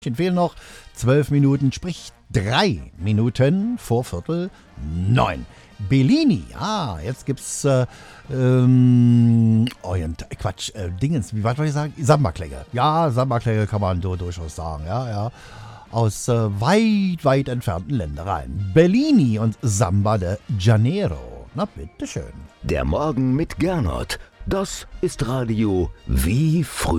Fehlen noch 12 Minuten, sprich 3 Minuten vor 8:45. Bellini, jetzt gibt's Dingens, wie weit wollte ich sagen? Samba-Klänge. Ja, Samba-Klänge kann man durchaus sagen, ja. Aus weit entfernten Ländereien. Bellini und Samba de Janeiro. Na, bitteschön. Der Morgen mit Gernot. Das ist Radio wie früher.